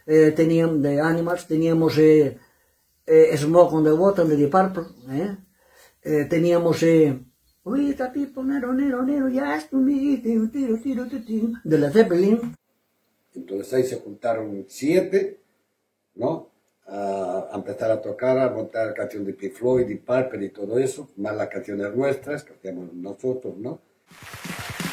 teníamos de Animals, teníamos Smoke on the Water de Deep Purple, teníamos We the People, Nero, Nero, Nero, Yes to Me, tiro, tiro, tiro, tiro, de Led Zeppelin. Entonces ahí se juntaron 7, ¿no? A empezar a tocar, a montar canciones de Pink Floyd, Deep Purple y todo eso, más las canciones nuestras que hacíamos nosotros, ¿no?